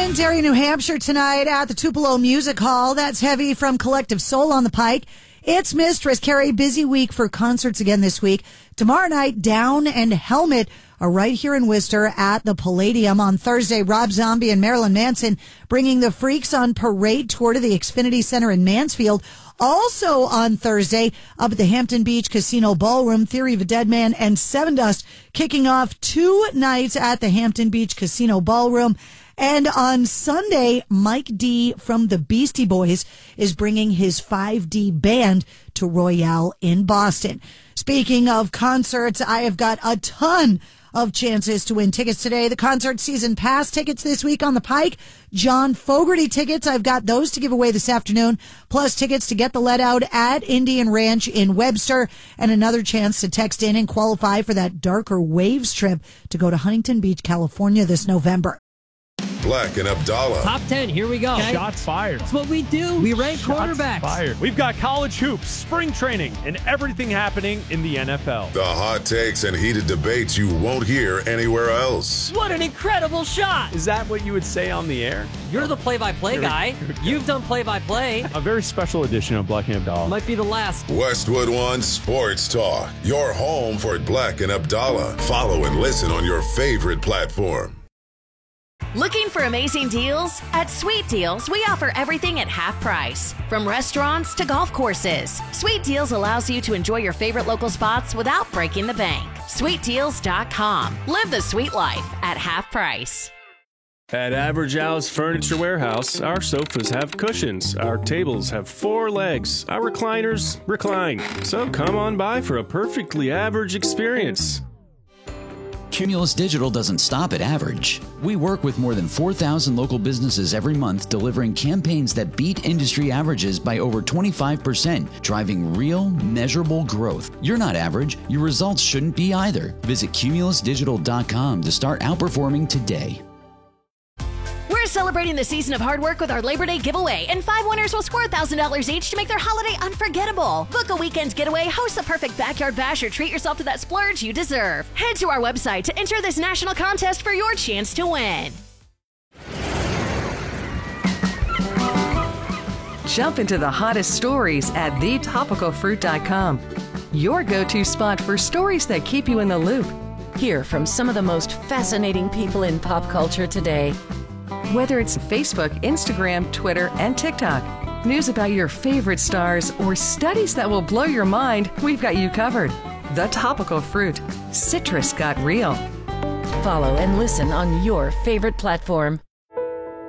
in Derry, New Hampshire tonight at the Tupelo Music Hall. That's Heavy from Collective Soul on the Pike. It's Mistress Carrie. Busy week for concerts again this week. Tomorrow night, Down and Helmet are right here in Worcester at the Palladium. On Thursday, Rob Zombie and Marilyn Manson bringing the Freaks on Parade tour to the Xfinity Center in Mansfield. Also on Thursday, up at the Hampton Beach Casino Ballroom, Theory of a Dead Man and Seven Dust kicking off 2 nights at the Hampton Beach Casino Ballroom. And on Sunday, Mike D from the Beastie Boys is bringing his 5D band to Royale in Boston. Speaking of concerts, I have got a ton of chances to win tickets today. The concert season pass tickets this week on the Pike. John Fogerty tickets. I've got those to give away this afternoon, plus tickets to Get the Let Out at Indian Ranch in Webster, and another chance to text in and qualify for that Darker Waves trip to go to Huntington Beach, California this November. Black and Abdallah. Top 10, here we go. Okay. Shots fired. That's what we do. We rank quarterbacks. Fired. We've got college hoops, spring training, and everything happening in the NFL. The hot takes and heated debates you won't hear anywhere else. What an incredible shot. Is that what you would say on the air? You're the play-by-play guy. You've done play-by-play. A very special edition of Black and Abdallah. Might be the last. Westwood One Sports Talk. Your home for Black and Abdallah. Follow and listen on your favorite platform. Looking for amazing deals? At Sweet Deals, we offer everything at half price. From restaurants to golf courses, Sweet Deals allows you to enjoy your favorite local spots without breaking the bank. SweetDeals.com. Live the sweet life at half price. At Average Al's Furniture Warehouse, our sofas have cushions, our tables have 4 legs, our recliners recline. So come on by for a perfectly average experience. Cumulus Digital doesn't stop at average. We work with more than 4,000 local businesses every month, delivering campaigns that beat industry averages by over 25%, driving real, measurable growth. You're not average. Your results shouldn't be either. Visit cumulusdigital.com to start outperforming today. We're celebrating the season of hard work with our Labor Day giveaway, and 5 winners will score $1,000 each to make their holiday unforgettable. Book a weekend getaway, host the perfect backyard bash, or treat yourself to that splurge you deserve. Head to our website to enter this national contest for your chance to win. Jump into the hottest stories at thetopicalfruit.com. Your go-to spot for stories that keep you in the loop. Hear from some of the most fascinating people in pop culture today. Whether it's Facebook, Instagram, Twitter, and TikTok, news about your favorite stars, or studies that will blow your mind, we've got you covered. The Topical Fruit. Citrus got real. Follow and listen on your favorite platform.